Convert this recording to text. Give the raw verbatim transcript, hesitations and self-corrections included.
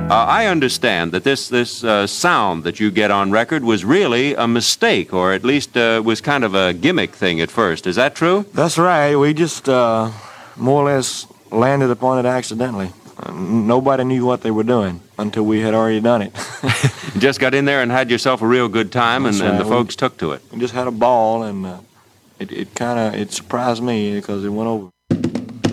Uh, I understand that this this uh, sound that you get on record was really a mistake, or at least uh, was kind of a gimmick thing at first. Is that true? That's right. We just uh, more or less landed upon it accidentally. Uh, nobody knew what they were doing until we had already done it. You just got in there and had yourself a real good time, and, right. and the we, folks took to it. We just had a ball, and uh, it, it kind of it surprised me because it went over.